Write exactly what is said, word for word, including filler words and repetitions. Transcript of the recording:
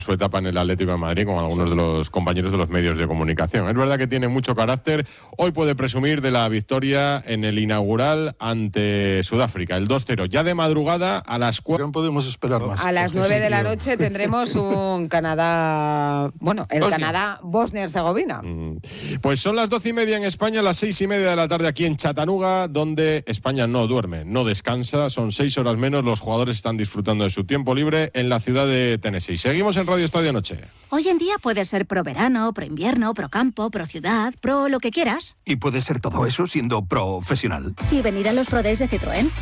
su etapa en el Atlético de Madrid con algunos de los compañeros de los medios de comunicación. Es verdad que tiene mucho carácter. Hoy puede presumir de la victoria en el inaugural ante Sudáfrica, el dos cero. Ya de madrugada a las cuatro. No podemos esperar más. A las nueve de la noche tendremos un Canadá, bueno, el Bosnia. Canadá Bosnia-Herzegovina. Pues son las doce y media en España, las seis y media de la tarde aquí en Chattanooga, donde España no duerme, no descansa. Son seis horas menos. Los jugadores están disfrutando de su tiempo libre en la ciudad de Tennessee. Seguimos en Radio Estadio Noche. Hoy en día puedes ser pro verano, pro invierno, pro campo, pro ciudad, pro lo que quieras. Y puede ser todo eso siendo profesional. Y venir a los Pro Days de Citroën.